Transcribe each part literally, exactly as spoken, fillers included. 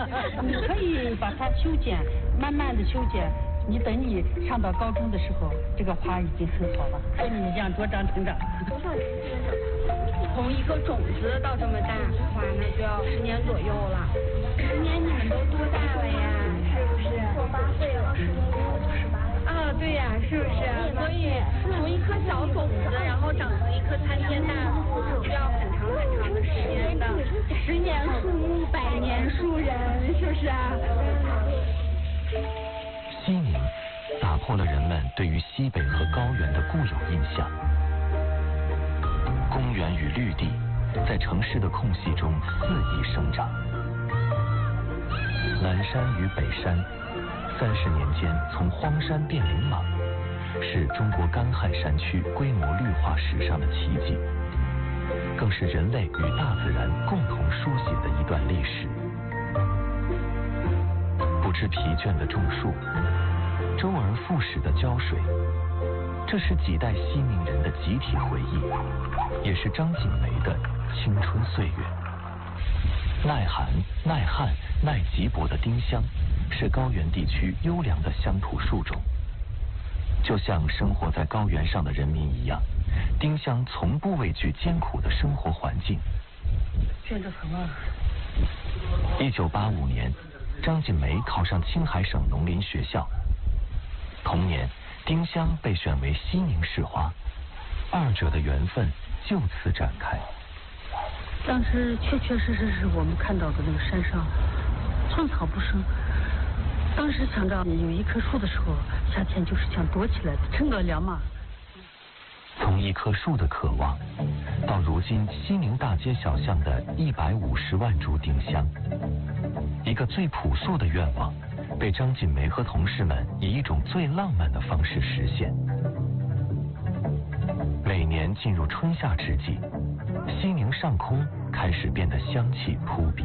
你可以把它修剪，慢慢的修剪。你等你上到高中的时候，这个花已经很好了，跟你一样茁壮成长。 从一颗种子到这么大，哇，那就要十年左右了。十年你们都多大了呀？是不是？我八岁了，十年以后就十八了。啊，对呀，是不是？所以从一颗小种子，然后长成一棵参天大树，需要很长很长的时间的。十年树木，百年树人，是不是啊？ 西宁打破了人们对于西北和高原的固有印象。公园与绿地在城市的空隙中肆意生长。南山与北山，三十年间从荒山变林莽，是中国干旱山区规模绿化史上的奇迹，更是人类与大自然共同书写的一段历史。不知疲倦的种树，周而复始的浇水，这是几代西宁人的集体回忆，也是张景梅的青春岁月。耐寒、耐旱、耐瘠薄的丁香，是高原地区优良的乡土树种。就像生活在高原上的人民一样，丁香从不畏惧艰苦的生活环境。 卷着很啊。 一九八五年，张景梅考上青海省农林学校。同年，丁香被选为西宁市花，二者的缘分就此展开。 当时确确实实是我们看到的那个山上寸草不生。当时想着有一棵树的时候，夏天就是想躲起来乘个凉嘛。 从一棵树的渴望，到如今西宁大街小巷的一百五十万株丁香，一个最朴素的愿望，被张锦梅和同事们以一种最浪漫的方式实现。每年进入春夏之际，西宁上空开始变得香气扑鼻。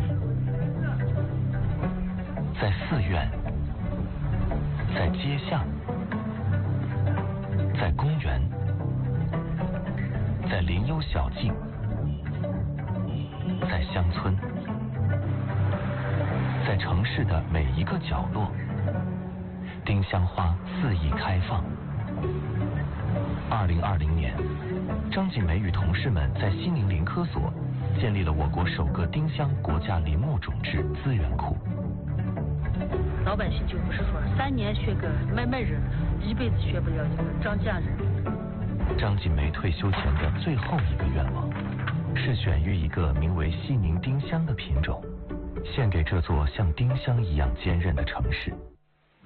在寺院，在街巷，在公园，在林幽小径，在乡村，在城市的每一个角落，丁香花肆意开放。二零二零年，张锦梅与同事们在西宁林科所建立了我国首个丁香国家林木种质资源库。 老百姓就不是说三年学个卖卖人，一辈子学不了一个张家人。 张锦梅退休前的最后一个愿望，是选育一个名为西宁丁香的品种，献给这座像丁香一样坚韧的城市。